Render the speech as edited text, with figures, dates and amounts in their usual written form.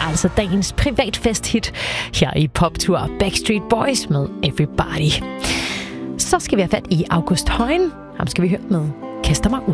var altså dagens privatfest-hit her i Poptur. Backstreet Boys med Everybody. Så skal vi have fat i August Højen. Ham skal vi høre med Kaster mig ud.